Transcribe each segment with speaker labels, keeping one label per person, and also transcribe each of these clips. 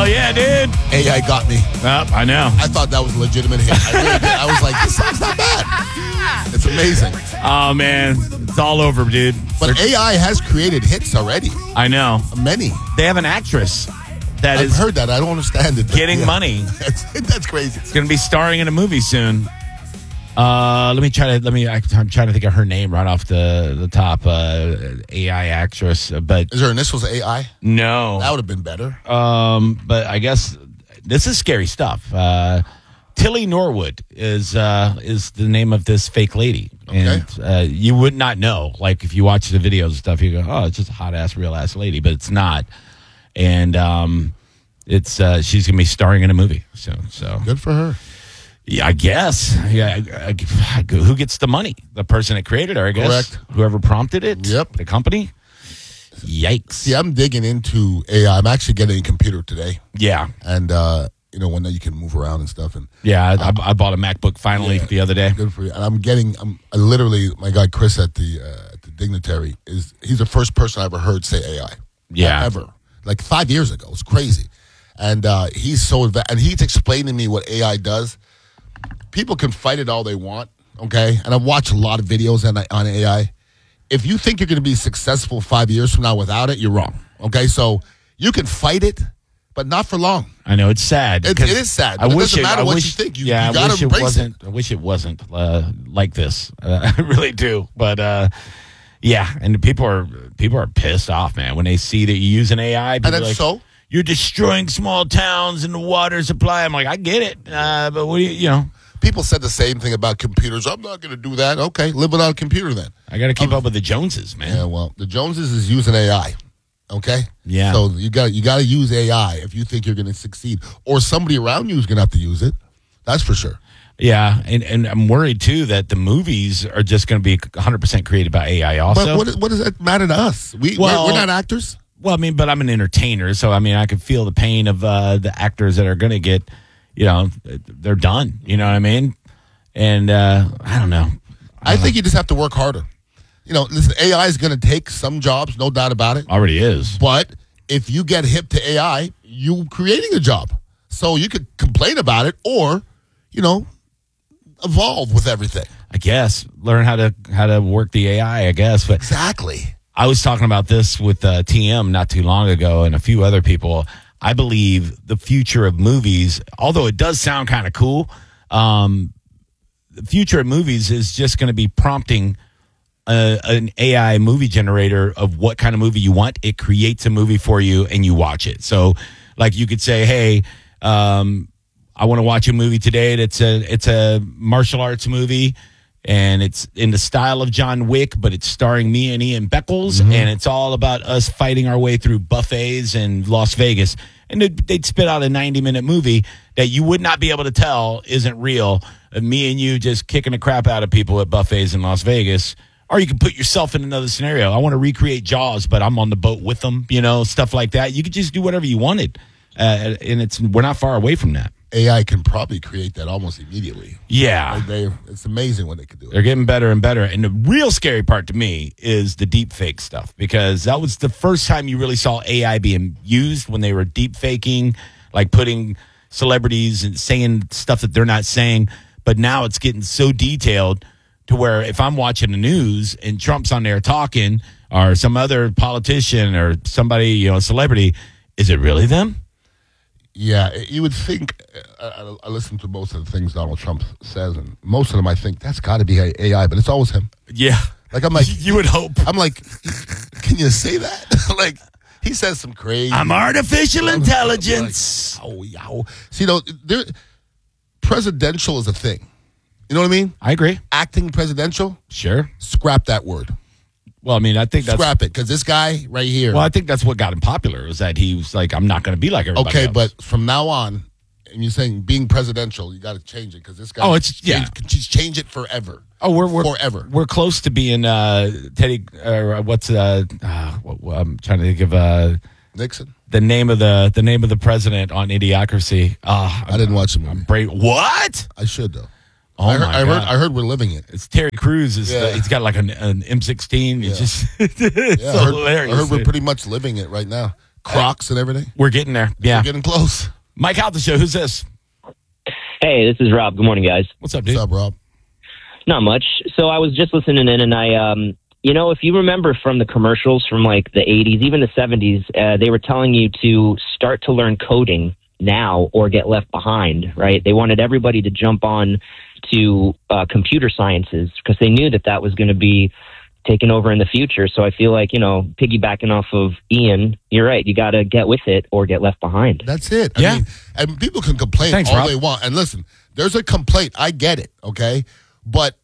Speaker 1: Hell yeah, dude.
Speaker 2: AI got me.
Speaker 1: I know.
Speaker 2: I thought that was a legitimate hit. I really did. I was like, this song's not bad. It's amazing.
Speaker 1: Oh, man. It's all over, dude.
Speaker 2: But AI has created hits already.
Speaker 1: I know.
Speaker 2: Many.
Speaker 1: They have an actress that
Speaker 2: I've
Speaker 1: is
Speaker 2: heard that. I don't understand it.
Speaker 1: getting money.
Speaker 2: That's crazy.
Speaker 1: It's going to be starring in a movie soon. I'm trying to think of her name right off the top. AI actress, but
Speaker 2: Is her initials AI?
Speaker 1: no.
Speaker 2: That would have been better.
Speaker 1: But I guess this is scary stuff. Tilly Norwood is the name of this fake lady, and you would not know. Like if you watch the videos and stuff, you go, "Oh, it's just a hot ass, real ass lady," but it's not. And it's she's gonna be starring in a movie soon. So
Speaker 2: Good for her.
Speaker 1: yeah, I guess. Yeah, who gets the money? The person that created her, I guess.
Speaker 2: Correct.
Speaker 1: Whoever prompted it.
Speaker 2: Yep.
Speaker 1: The company. Yikes.
Speaker 2: See, I'm digging into AI. I'm actually getting a computer today,
Speaker 1: Yeah.
Speaker 2: and one that you can move around and stuff. And
Speaker 1: Yeah, I bought a MacBook finally the other day.
Speaker 2: good for you. And I literally, my guy Chris at the Dignitary he's the first person I ever heard say AI.
Speaker 1: Yeah.
Speaker 2: Ever. Like 5 years ago. It's crazy. And he's so advanced. And he's explaining to me what AI does. People can fight it all they want, okay? And I've watched a lot of videos on AI. If you think you're going to be successful 5 years from now without it, you're wrong, okay? So you can fight it, but not for long.
Speaker 1: I know it's sad.
Speaker 2: It is sad. But it doesn't matter what you think. You got to embrace it.
Speaker 1: I wish it wasn't like this. I really do. But yeah, and people are pissed off, man, when they see that you use an AI.
Speaker 2: And then
Speaker 1: like, you're destroying small towns and the water supply. I'm like, I get it, but what do you know?
Speaker 2: People said the same thing about computers. I'm not going to do that. Okay, live without a computer then.
Speaker 1: I got to keep up with the Joneses, man.
Speaker 2: Yeah, well, the Joneses is using AI. Okay?
Speaker 1: Yeah.
Speaker 2: So you got to use AI if you think you're going to succeed. Or somebody around you is going to have to use it. That's for sure.
Speaker 1: Yeah, and I'm worried, too, that the movies are just going to be 100% created by AI also.
Speaker 2: But what does that matter to us? We're not actors.
Speaker 1: Well, I mean, but I'm an entertainer, so, I mean, I can feel the pain of the actors that are going to get, they're done. You know what I mean? And I don't know.
Speaker 2: I think you just have to work harder. Listen, AI is going to take some jobs, no doubt about it.
Speaker 1: Already is.
Speaker 2: But if you get hip to AI, you're creating a job. So you could complain about it or, evolve with everything.
Speaker 1: I guess. Learn how to work the AI, I guess. But
Speaker 2: Exactly.
Speaker 1: I was talking about this with TM not too long ago and a few other people. I believe the future of movies, although it does sound kind of cool, the future of movies is just going to be prompting an AI movie generator of what kind of movie you want. It creates a movie for you and you watch it. So like you could say, hey, I want to watch a movie today. It's a martial arts movie and it's in the style of John Wick, but it's starring me and Ian Beckles. Mm-hmm. And it's all about us fighting our way through buffets in Las Vegas. And they'd spit out a 90-minute movie that you would not be able to tell isn't real. Me and you just kicking the crap out of people at buffets in Las Vegas. Or you can put yourself in another scenario. I want to recreate Jaws, but I'm on the boat with them, stuff like that. You could just do whatever you wanted. And we're not far away from that.
Speaker 2: AI can probably create that almost immediately.
Speaker 1: Yeah.
Speaker 2: It's amazing what they can do.
Speaker 1: They're getting better and better. And the real scary part to me is the deep fake stuff, because that was the first time you really saw AI being used, when they were deep faking, like putting celebrities and saying stuff that they're not saying. But now it's getting so detailed to where if I'm watching the news and Trump's on there talking, or some other politician or somebody, celebrity, is it really them?
Speaker 2: Yeah, you would think. I listen to most of the things Donald Trump says, and most of them I think that's got to be AI, but it's always him.
Speaker 1: Yeah.
Speaker 2: Like, I'm like,
Speaker 1: you would hope.
Speaker 2: I'm like, can you say that? Like, he says some crazy.
Speaker 1: I'm artificial intelligence.
Speaker 2: Like, oh. See, presidential is a thing. You know what I mean?
Speaker 1: I agree.
Speaker 2: Acting presidential?
Speaker 1: Sure.
Speaker 2: Scrap that word.
Speaker 1: Well, I mean, I think that's...
Speaker 2: Scrap it, because this guy right here...
Speaker 1: Well, I think that's what got him popular, is that he was like, I'm not going to be like everybody else.
Speaker 2: But from now on, and you're saying being presidential, you got to change it, because this guy...
Speaker 1: Oh, it's... Yeah.
Speaker 2: Just change it forever.
Speaker 1: Oh, we're
Speaker 2: forever.
Speaker 1: We're close to being Teddy... I'm trying to think of...
Speaker 2: Nixon?
Speaker 1: The name of the president on Idiocracy.
Speaker 2: I didn't watch the movie.
Speaker 1: What?
Speaker 2: I should, though.
Speaker 1: Oh,
Speaker 2: I heard we're living it.
Speaker 1: It's Terry Crews. He's got like an M16. It's just it's hilarious.
Speaker 2: I heard we're pretty much living it right now. Crocs and everything.
Speaker 1: We're getting there. Yeah.
Speaker 2: We're getting close.
Speaker 1: Mike out the show. Who's this?
Speaker 3: Hey, this is Rob. Good morning, guys.
Speaker 1: What's up, dude?
Speaker 2: What's up, Rob?
Speaker 3: Not much. So I was just listening in, and I, if you remember from the commercials from like the 80s, even the 70s, they were telling you to start to learn coding now or get left behind, right? They wanted everybody to jump on to computer sciences because they knew that was going to be taken over in the future. So I feel like, piggybacking off of Ian, you're right. You got to get with it or get left behind.
Speaker 2: That's it.
Speaker 1: Yeah.
Speaker 2: I mean, and people can complain
Speaker 1: Thanks,
Speaker 2: all
Speaker 1: Rob.
Speaker 2: they want. And listen, there's a complaint. I get it, okay? But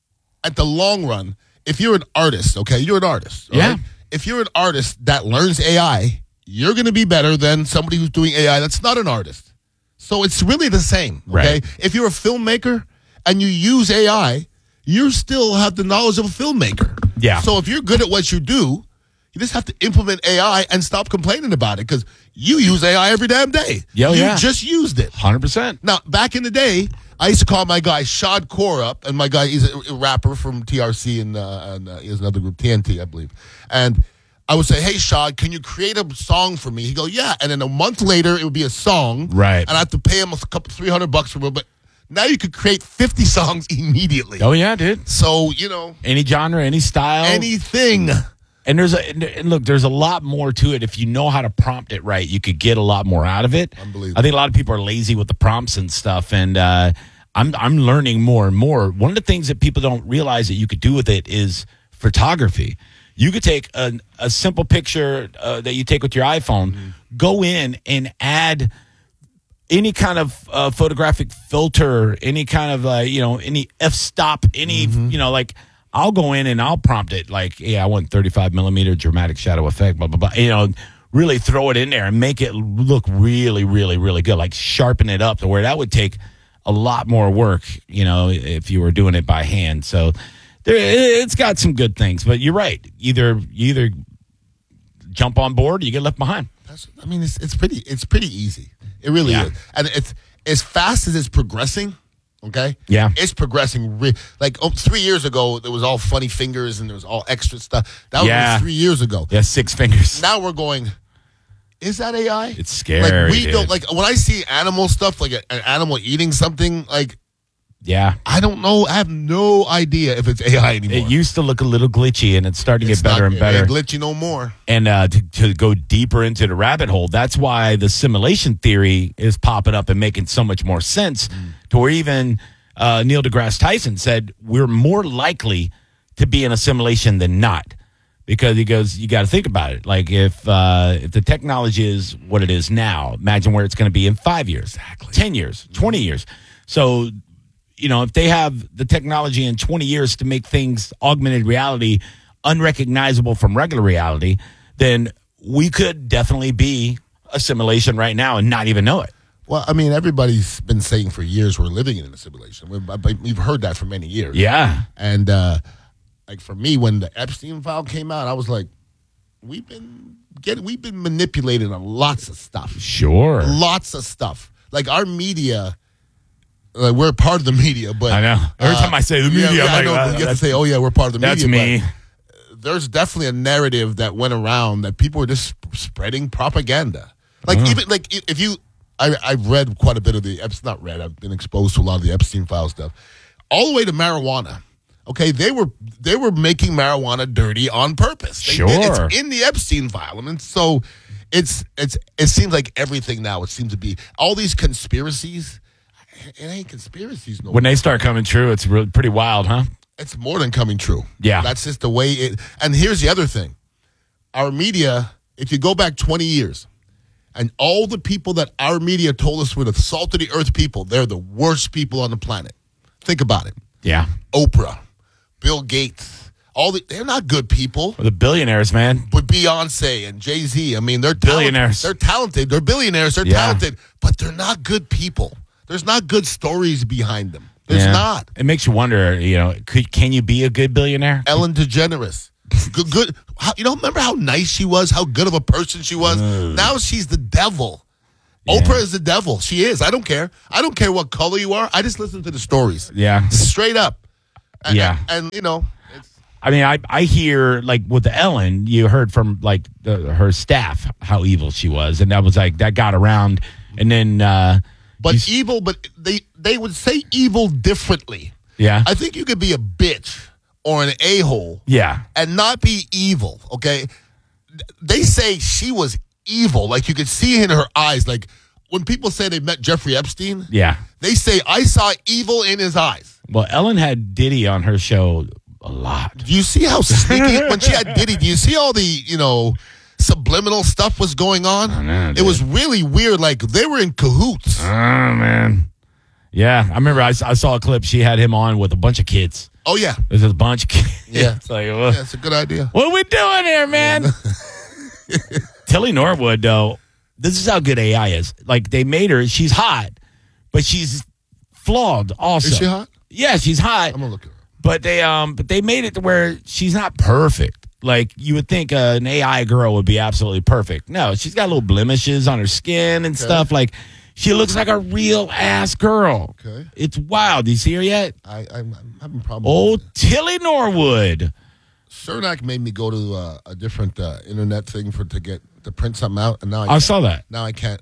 Speaker 2: at the long run, if you're an artist, okay, you're an artist. all
Speaker 1: Yeah.
Speaker 2: right? If you're an artist that learns AI, you're going to be better than somebody who's doing AI that's not an artist. So it's really the same, okay?
Speaker 1: Right.
Speaker 2: If you're a filmmaker and you use AI, you still have the knowledge of a filmmaker.
Speaker 1: Yeah.
Speaker 2: So if you're good at what you do, you just have to implement AI and stop complaining about it because you use AI every damn day.
Speaker 1: Yeah,
Speaker 2: you
Speaker 1: yeah.
Speaker 2: just used it.
Speaker 1: 100%.
Speaker 2: Now, back in the day, I used to call my guy Shad Kaur up, and my guy, he's a rapper from TRC and he has another group, TNT, I believe. And I would say, hey, Shad, can you create a song for me? He'd go, yeah. And then a month later, it would be a song.
Speaker 1: Right.
Speaker 2: And I have to pay him $300 for it. But now you could create 50 songs immediately.
Speaker 1: Oh, yeah, dude.
Speaker 2: So,
Speaker 1: Any genre, any style.
Speaker 2: anything.
Speaker 1: And there's a lot more to it. If you know how to prompt it right, you could get a lot more out of it.
Speaker 2: Unbelievable.
Speaker 1: I think a lot of people are lazy with the prompts and stuff, and I'm learning more and more. One of the things that people don't realize that you could do with it is photography. You could take a simple picture that you take with your iPhone, go in and add any kind of photographic filter, any kind of any f-stop, any I'll go in and I'll prompt it like, I want 35 millimeter dramatic shadow effect, blah, blah, blah. Really throw it in there and make it look really, really, really good. Like sharpen it up to where that would take a lot more work, if you were doing it by hand. So it's got some good things, but you're right. You either jump on board or you get left behind.
Speaker 2: It's pretty easy. It really is. And it's as fast as it's progressing. Okay.
Speaker 1: Yeah.
Speaker 2: It's progressing. 3 years ago, there was all funny fingers and there was all extra stuff. That was 3 years ago.
Speaker 1: Yeah, 6 fingers.
Speaker 2: Now we're going, is that AI?
Speaker 1: It's scary.
Speaker 2: We don't when I see animal stuff, like an animal eating something,
Speaker 1: yeah.
Speaker 2: I don't know. I have no idea if it's AI anymore.
Speaker 1: It used to look a little glitchy, and it's starting to
Speaker 2: It's
Speaker 1: get better
Speaker 2: not-
Speaker 1: and better.
Speaker 2: It ain't glitchy no more.
Speaker 1: And to go deeper into the rabbit hole, that's why the simulation theory is popping up and making so much more sense. To where even Neil deGrasse Tyson said we're more likely to be in a simulation than not, because he goes, you got to think about it. Like if the technology is what it is now, imagine where it's going to be in 5 years, 10 years, 20 years. So if they have the technology in 20 years to make things augmented reality unrecognizable from regular reality, then we could definitely be a simulation right now and not even know it.
Speaker 2: Well, everybody's been saying for years we're living in a simulation. We've heard that for many years.
Speaker 1: Yeah.
Speaker 2: And for me, when the Epstein file came out, I was like, we've been manipulated on lots of stuff.
Speaker 1: Sure.
Speaker 2: Lots of stuff. Like our media. We're part of the media, but
Speaker 1: I know. Every time I say the media, I'm
Speaker 2: I
Speaker 1: like,
Speaker 2: know.
Speaker 1: well,
Speaker 2: You have to say, "Oh yeah, we're part of the
Speaker 1: that's
Speaker 2: media."
Speaker 1: me.
Speaker 2: But there's definitely a narrative that went around that people were just spreading propaganda. I've read quite a bit of the Epstein. Not read. I've been exposed to a lot of the Epstein file stuff, all the way to marijuana. Okay, they were making marijuana dirty on purpose.
Speaker 1: Sure,
Speaker 2: it's in the Epstein file. So it seems like everything now. It seems to be all these conspiracies. It ain't conspiracies no more.
Speaker 1: When they start coming true, it's pretty wild, huh?
Speaker 2: It's more than coming true.
Speaker 1: Yeah.
Speaker 2: That's just the way it. And here's the other thing. Our media, if you go back 20 years, and all the people that our media told us were the salt of the earth people, they're the worst people on the planet. Think about it.
Speaker 1: Yeah.
Speaker 2: Oprah, Bill Gates, they're not good people.
Speaker 1: Well, the billionaires, man.
Speaker 2: But Beyonce and Jay-Z, they're
Speaker 1: Billionaires.
Speaker 2: They're talented. They're billionaires. They're talented. But they're not good people. There's not good stories behind them. There's not.
Speaker 1: It makes you wonder, can you be a good billionaire?
Speaker 2: Ellen DeGeneres. Good. Remember how nice she was? How good of a person she was? Now she's the devil.
Speaker 1: Yeah.
Speaker 2: Oprah is the devil. She is. I don't care. I don't care what color you are. I just listen to the stories.
Speaker 1: Yeah.
Speaker 2: Straight up.
Speaker 1: Yeah.
Speaker 2: And
Speaker 1: I mean, I hear like with Ellen, you heard from like her staff how evil she was, and that was like that got around, and then
Speaker 2: But evil, but they would say evil differently.
Speaker 1: yeah,
Speaker 2: I think you could be a bitch or an a-hole
Speaker 1: yeah,
Speaker 2: and not be evil, okay? They say she was evil. Like, you could see in her eyes. Like, when people say they met Jeffrey Epstein,
Speaker 1: yeah.
Speaker 2: they say, I saw evil in his eyes.
Speaker 1: Well, Ellen had Diddy on her show a lot.
Speaker 2: Do you see how sneaky, when she had Diddy, do you see all the, subliminal stuff was going on?
Speaker 1: I know,
Speaker 2: it
Speaker 1: dude.
Speaker 2: was really weird. Like, they were in cahoots.
Speaker 1: Oh, man. Yeah, I remember I saw a clip. She had him on with a bunch of kids.
Speaker 2: Oh, yeah.
Speaker 1: There's a bunch of kids.
Speaker 2: Yeah.
Speaker 1: It's like,
Speaker 2: Yeah, it's a good idea.
Speaker 1: what are we doing here, man? Tilly Norwood, though, this is how good AI is. Like, they made her, she's hot, but she's flawed also.
Speaker 2: Is she hot?
Speaker 1: Yeah, she's hot.
Speaker 2: I'm going to look at her.
Speaker 1: But they made it to where she's not perfect. Like, you would think an AI girl would be absolutely perfect. No, she's got little blemishes on her skin and stuff. Like, she looks like a real ass girl.
Speaker 2: Okay.
Speaker 1: It's wild. Do you see her yet?
Speaker 2: I'm having problems.
Speaker 1: Old Tilly Norwood.
Speaker 2: Cernak made me go to a different internet thing to print something out, and now
Speaker 1: I saw that.
Speaker 2: Now I can't.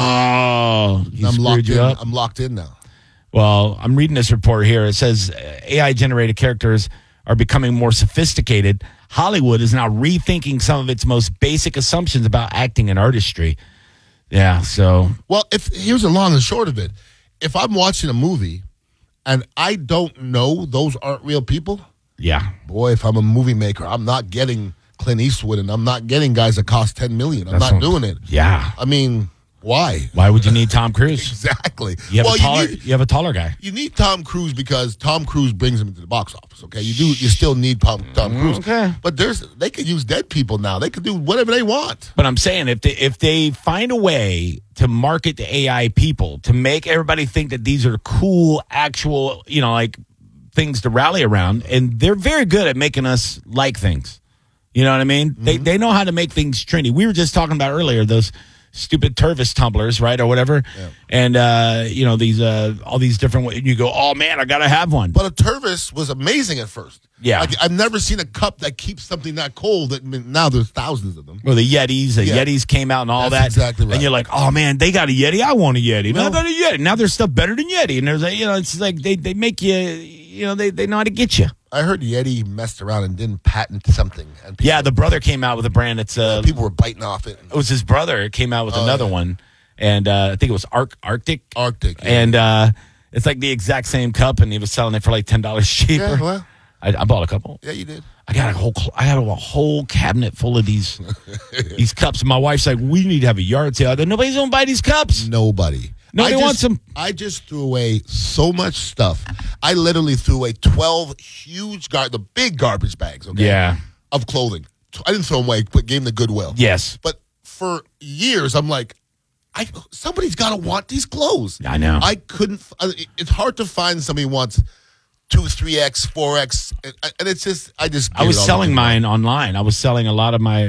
Speaker 1: Oh, he
Speaker 2: I'm
Speaker 1: screwed
Speaker 2: locked
Speaker 1: you
Speaker 2: in.
Speaker 1: up.
Speaker 2: I'm locked in now.
Speaker 1: Well, I'm reading this report here. It says AI-generated characters are becoming more sophisticated. Hollywood is now rethinking some of its most basic assumptions about acting and artistry. Yeah, so
Speaker 2: Well, here's the long and short of it. If I'm watching a movie and I don't know those aren't real people,
Speaker 1: yeah.
Speaker 2: boy, if I'm a movie maker, I'm not getting Clint Eastwood, and I'm not getting guys that cost $10 million. I'm not doing it.
Speaker 1: Yeah.
Speaker 2: I mean, why?
Speaker 1: Why would you need Tom Cruise?
Speaker 2: Exactly.
Speaker 1: You have,
Speaker 2: Well,
Speaker 1: you have a taller guy.
Speaker 2: You need Tom Cruise because Tom Cruise brings him into the box office. Okay, you still need Tom Cruise.
Speaker 1: Okay.
Speaker 2: But they could use dead people now. They could do whatever they want.
Speaker 1: But I'm saying if they find a way to market the AI people to make everybody think that these are cool, actual, like things to rally around, and they're very good at making us like things. You know what I mean?
Speaker 2: Mm-hmm.
Speaker 1: They know how to make things trendy. We were just talking about earlier those stupid Tervis tumblers, right, or whatever, and these all these different. You go, oh man, I gotta have one.
Speaker 2: But a Tervis was amazing at first.
Speaker 1: Yeah.
Speaker 2: Like, I've never seen a cup that keeps something that cold. Now there's thousands of them.
Speaker 1: Well, the Yetis came out and all
Speaker 2: That's
Speaker 1: that.
Speaker 2: exactly right.
Speaker 1: And you're like, oh man, they got a Yeti. I want a Yeti.
Speaker 2: No.
Speaker 1: I got a Yeti. Now there's stuff better than Yeti. And there's it's like they make you, they know how to get you.
Speaker 2: I heard Yeti messed around and didn't patent something. And people,
Speaker 1: Yeah, the brother came out with a brand that's
Speaker 2: people were biting off it.
Speaker 1: it was his brother came out with another one, and I think it was Arctic.
Speaker 2: Arctic. Yeah.
Speaker 1: And it's like the exact same cup, and he was selling it for like $10 cheaper.
Speaker 2: Yeah, well.
Speaker 1: I bought a couple.
Speaker 2: Yeah, you did.
Speaker 1: I have a whole cabinet full of these cups. And my wife's like, we need to have a yard sale. I go, nobody's gonna buy these cups.
Speaker 2: Nobody.
Speaker 1: Nobody wants them.
Speaker 2: I just threw away so much stuff. I literally threw away 12 huge the big garbage bags, okay?
Speaker 1: Yeah.
Speaker 2: Of clothing. I didn't throw them away, but gave them to Goodwill.
Speaker 1: Yes.
Speaker 2: But for years, I'm like, somebody's got to want these clothes.
Speaker 1: I know.
Speaker 2: I couldn't. It's hard to find somebody who wants 2, 3X, 4X, and it's just I
Speaker 1: was selling mine online. I was selling a lot of my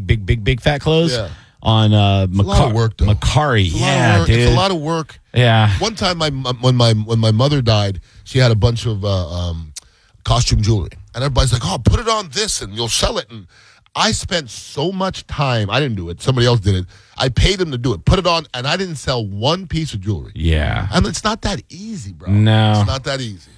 Speaker 1: big fat clothes on
Speaker 2: a lot of work, though.
Speaker 1: Macari.
Speaker 2: Yeah,
Speaker 1: dude.
Speaker 2: It's a lot of work.
Speaker 1: Yeah.
Speaker 2: One time, when my mother died, she had a bunch of costume jewelry, and everybody's like, "Oh, put it on this, and you'll sell it." And I spent so much time. I didn't do it. Somebody else did it. I paid them to do it. Put it on, and I didn't sell one piece of jewelry.
Speaker 1: Yeah.
Speaker 2: And it's not that easy, bro.
Speaker 1: No.
Speaker 2: It's not that easy.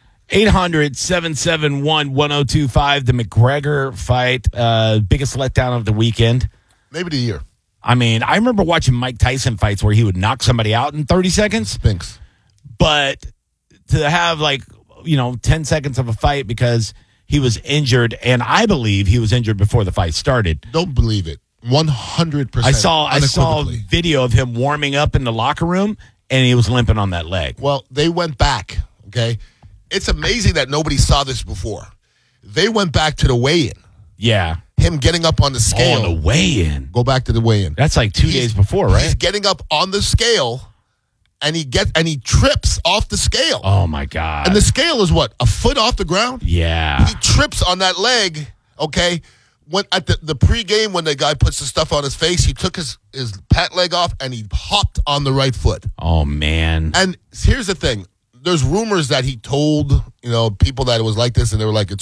Speaker 1: 800-771-1025, the McGregor fight, biggest letdown of the weekend.
Speaker 2: Maybe the year.
Speaker 1: I mean, I remember watching Mike Tyson fights where he would knock somebody out in 30 seconds.
Speaker 2: Thanks.
Speaker 1: But to have 10 seconds of a fight because he was injured, and I believe he was injured before the fight started.
Speaker 2: Don't believe it. 100%.
Speaker 1: I saw
Speaker 2: unequivocally.
Speaker 1: video of him warming up in the locker room, and he was limping on that leg.
Speaker 2: Well, they went back, okay? It's amazing that nobody saw this before. They went back to the weigh-in.
Speaker 1: Yeah.
Speaker 2: Him getting up on the scale.
Speaker 1: On the weigh-in.
Speaker 2: Go back to the weigh-in.
Speaker 1: That's like 2 days before, right?
Speaker 2: He's getting up on the scale, and he trips off the scale.
Speaker 1: Oh, my God.
Speaker 2: And the scale is what? A foot off the ground?
Speaker 1: Yeah.
Speaker 2: He trips on that leg, okay? When at the pregame, when the guy puts the stuff on his face, he took his pant leg off, and he hopped on the right foot.
Speaker 1: Oh, man.
Speaker 2: And here's the thing. There's rumors that he told, people that it was like this, and they were like, it's